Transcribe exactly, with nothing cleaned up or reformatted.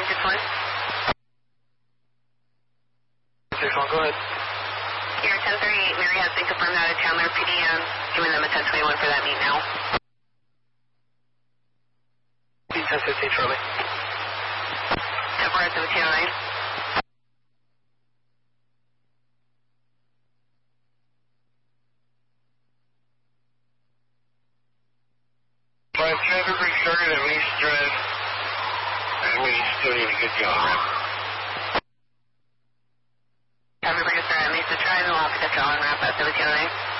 six one. six one, go ahead. Here, ten thirty-eight, Mary has been confirmed out of Chandler P D M. Giving them a ten twenty-one for that meet now. ten fifteen, Charlie. ten four seventeen oh nine. Five traffic restarted at Mason Drive. I mean, he's doing a good job, man. Traffic register at Mesa Drive, and we'll have to catch you on ramp at seventeen oh nine.